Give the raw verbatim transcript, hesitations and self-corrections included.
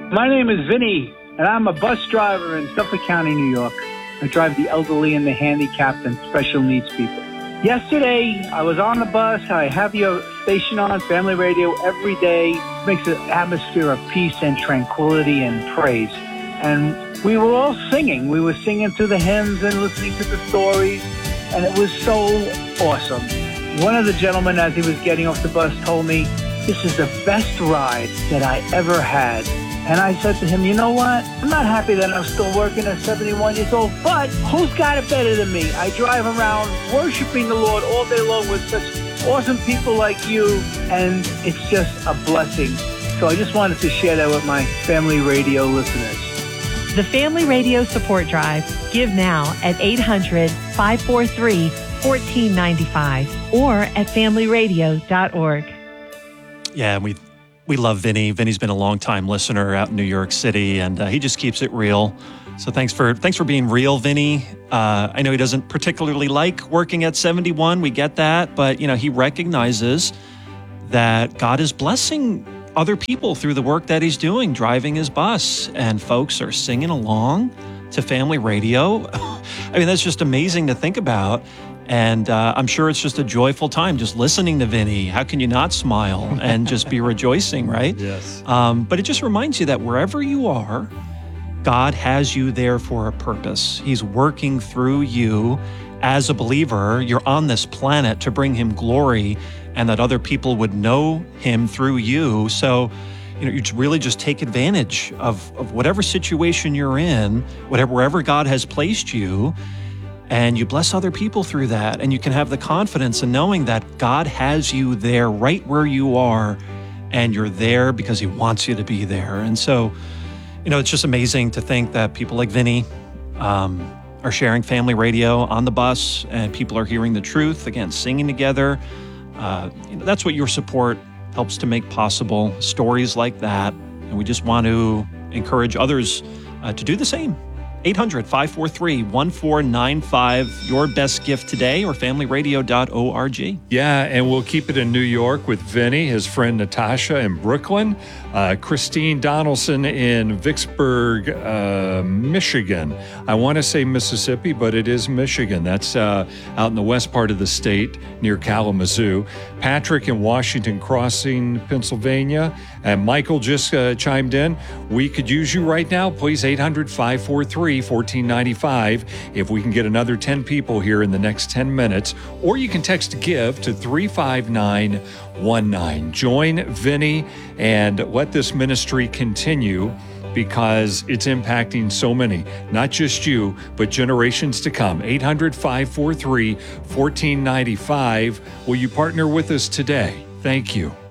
My name is Vinny, and I'm a bus driver in Suffolk County, New York. I drive the elderly and the handicapped and special needs people. Yesterday, I was on the bus. I have your station on, Family Radio, every day. It makes an atmosphere of peace and tranquility and praise. And we were all singing. We were singing through the hymns and listening to the stories, and it was so awesome. One of the gentlemen, as he was getting off the bus, told me, "This is the best ride that I ever had." And I said to him, "You know what? I'm not happy that I'm still working at seventy-one years old, but who's got it better than me? I drive around worshiping the Lord all day long with such awesome people like you, and it's just a blessing." So I just wanted to share that with my Family Radio listeners. The Family Radio Support Drive. Give now at eight hundred, five four three, one four nine five or at family radio dot org. Yeah, we we love Vinny. Vinny's been a long-time listener out in New York City, and uh, he just keeps it real. So thanks for thanks for being real, Vinny. Uh, I know he doesn't particularly like working at seventy-one. We get that, but you know he recognizes that God is blessing other people through the work that he's doing, driving his bus, and folks are singing along to Family Radio. I mean, that's just amazing to think about. And uh, I'm sure it's just a joyful time just listening to Vinny. How can you not smile and just be rejoicing, right? Yes. Um, but it just reminds you that wherever you are, God has you there for a purpose. He's working through you as a believer. You're on this planet to bring him glory and that other people would know him through you. So, you know, you really just take advantage of, of whatever situation you're in, whatever, wherever God has placed you, and you bless other people through that. And you can have the confidence in knowing that God has you there right where you are, and you're there because he wants you to be there. And so, you know, it's just amazing to think that people like Vinny um, are sharing Family Radio on the bus, and people are hearing the truth, again, singing together. Uh, you know, that's what your support helps to make possible, stories like that. And we just want to encourage others uh, to do the same. eight hundred, five four three, one four nine five, your best gift today, or family radio dot org. Yeah, and we'll keep it in New York with Vinny, his friend Natasha in Brooklyn, uh, Christine Donaldson in Vicksburg, uh, Michigan. I want to say Mississippi, but it is Michigan. That's uh, out in the west part of the state near Kalamazoo. Patrick in Washington Crossing, Pennsylvania. And Michael just uh, chimed in. We could use you right now. Please, eight hundred, five four three, one four nine five. If we can get another ten people here in the next ten minutes. Or you can text GIVE to three five nine one nine. Join Vinny and let this ministry continue, because it's impacting so many, not just you, but generations to come. eight hundred, five four three, one four nine five. Will you partner with us today? Thank you.